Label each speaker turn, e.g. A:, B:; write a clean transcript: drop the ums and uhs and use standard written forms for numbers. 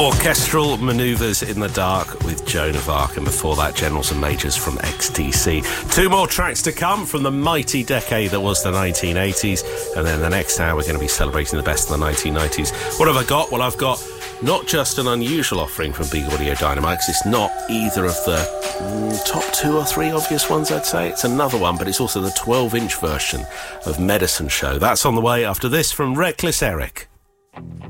A: Orchestral Manoeuvres in the Dark with Joan of Arc, and before that, Generals and Majors from XTC. Two more tracks to come from the mighty decade that was the 1980s, and then the next hour we're going to be celebrating the best of the 1990s. What have I got? Well, I've got not just an unusual offering from Big Audio Dynamite, 'cause it's not either of the top 2 or 3 obvious ones, I'd say. It's another one, but it's also the 12-inch version of Medicine Show. That's on the way after this from Reckless Eric.